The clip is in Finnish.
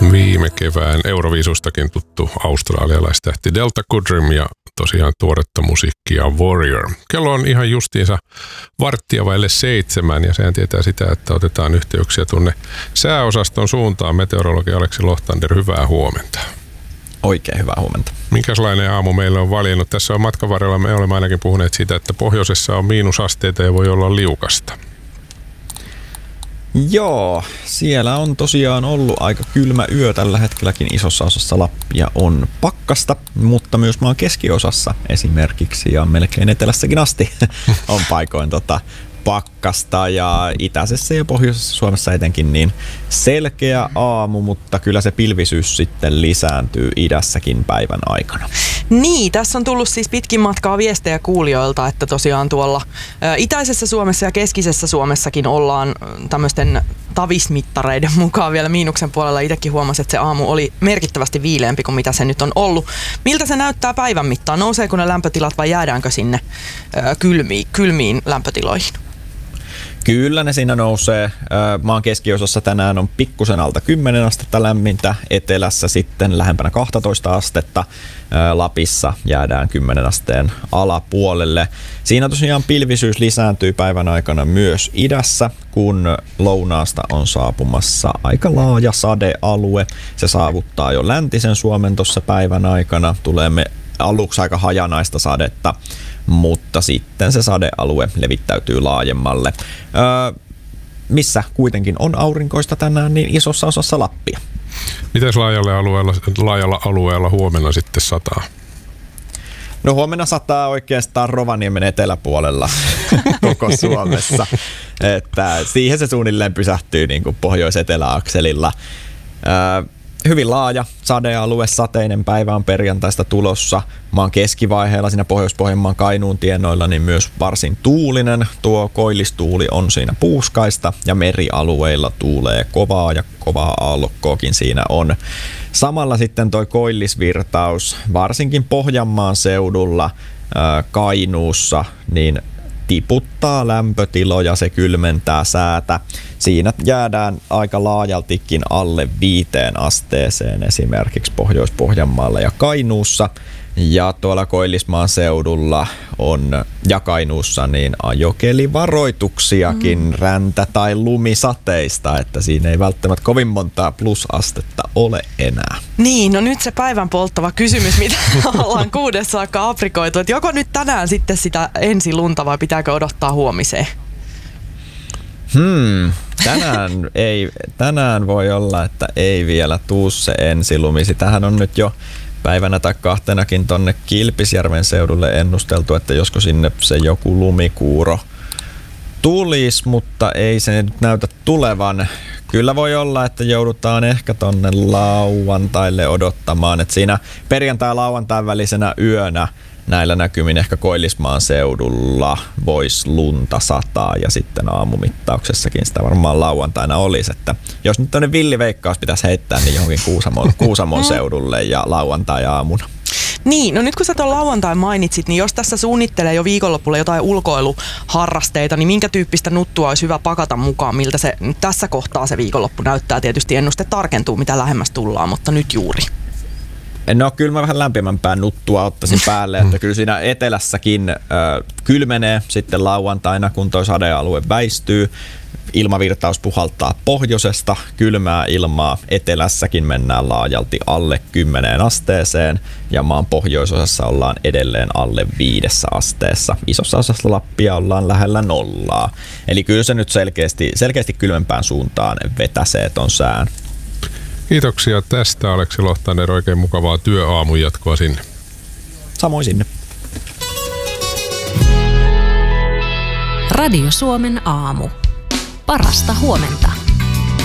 Viime kevään Euroviisustakin tuttu australialaistähti Delta Goodrem ja tosiaan tuoretta musiikkia Warrior. Kello on ihan justiinsa 6:15 ja sehän tietää sitä, että otetaan yhteyksiä tuonne sääosaston suuntaan. Meteorologi Aleksi Lohtander, hyvää huomenta. Oikein hyvää huomenta. Minkälainen aamu meillä on valinnut? Tässä on matkan varrella, me olemme ainakin puhuneet siitä, että pohjoisessa on miinusasteita ja voi olla liukasta. Joo, siellä on tosiaan ollut aika kylmä yö tällä hetkelläkin. Isossa osassa Lappia on pakkasta, mutta myös maan keskiosassa esimerkiksi ja melkein etelässäkin asti on paikoin pakkasta ja itäisessä ja pohjoisessa Suomessa etenkin niin selkeä aamu, mutta kyllä se pilvisyys sitten lisääntyy idässäkin päivän aikana. Niin, tässä on tullut siis pitkin matkaa viestejä kuulijoilta, että tosiaan tuolla itäisessä Suomessa ja keskisessä Suomessakin ollaan tämmöisten tavismittareiden mukaan vielä miinuksen puolella. Itsekin huomasin, että se aamu oli merkittävästi viileämpi kuin mitä se nyt on ollut. Miltä se näyttää päivän mittaan? Nouseeko ne lämpötilat vai jäädäänkö sinne kylmiin lämpötiloihin? Kyllä ne siinä nousee. Maan keskiosassa tänään on pikkusen alta 10 astetta lämmintä, etelässä sitten lähempänä 12 astetta. Lapissa jäädään 10 asteen alapuolelle. Siinä tosiaan pilvisyys lisääntyy päivän aikana myös idässä, kun lounaasta on saapumassa aika laaja sadealue. Se saavuttaa jo läntisen Suomen tuossa päivän aikana. Tulemme aluksi aika hajanaista sadetta, mutta sitten se sadealue levittäytyy laajemmalle. Missä kuitenkin on aurinkoista tänään, niin isossa osassa Lappia. Mites laajalla alueella huomenna sitten sataa? No huomenna sataa oikeastaan Rovaniemen eteläpuolella koko Suomessa. Että siihen se suunnilleen pysähtyy niin kuin pohjois-etelä-akselilla. Hyvin laaja sadealue, sateinen päivä on perjantaista tulossa. Maan keskivaiheella siinä Pohjois-Pohjanmaan Kainuun tienoilla niin myös varsin tuulinen. Tuo koillistuuli on siinä puuskaista ja merialueilla tuulee kovaa ja kovaa aallokkoakin siinä on. Samalla sitten toi koillisvirtaus, varsinkin Pohjanmaan seudulla, Kainuussa, niin tiputtaa lämpötiloja, se kylmentää säätä. Siinä jäädään aika laajaltikin alle 5 asteeseen esimerkiksi Pohjois-Pohjanmaalla ja Kainuussa. Ja tuolla Koillismaan seudulla on ja Kainuussa niin ajokelivaroituksiakin räntä- tai lumisateista, että siinä ei välttämättä kovin montaa plusastetta ole enää. Niin, no nyt se päivän polttava kysymys, mitä ollaan 6 saakka aprikoitu, että joko nyt tänään sitten sitä ensilunta vai pitääkö odottaa huomiseen? Tänään voi olla, että ei vielä tuu se ensilumi. Sitähän on nyt jo päivänä tai kahtenakin tonne Kilpisjärven seudulle ennusteltu, että josko sinne se joku lumikuuro tulisi, mutta ei se nyt näytä tulevan. Kyllä voi olla, että joudutaan ehkä tonne lauantaille odottamaan, että siinä perjantai-lauantain välisenä yönä näillä näkymin ehkä Koillismaan seudulla voisi lunta sataa ja sitten aamumittauksessakin sitä varmaan lauantaina olisi, että jos nyt tämmöinen villiveikkaus pitäisi heittää, niin johonkin Kuusamon seudulle ja lauantai-aamuna. Niin, no nyt kun sä tuon lauantain mainitsit, niin jos tässä suunnittelee jo viikonlopulle jotain ulkoiluharrasteita, niin minkä tyyppistä nuttua olisi hyvä pakata mukaan, miltä se tässä kohtaa se viikonloppu näyttää? Tietysti ennuste tarkentuu, mitä lähemmäs tullaan, mutta nyt juuri. No kyllä mä vähän lämpimämpää nuttua ottaisin päälle, että kyllä siinä etelässäkin kylmenee sitten lauantaina, kun toi sadealue väistyy. Ilmavirtaus puhaltaa pohjoisesta, kylmää ilmaa, etelässäkin mennään laajalti alle 10 asteeseen ja maan pohjoisosassa ollaan edelleen alle 5 asteessa. Isossa osassa Lappia ollaan lähellä 0. Eli kyllä se nyt selkeästi kylmempään suuntaan vetäsee ton sään. Kiitoksia tästä, Aleksi Lohtander. Oikein mukavaa työaamun jatkoa sinne. Samoin sinne. Radio Suomen aamu. Parasta huomenta.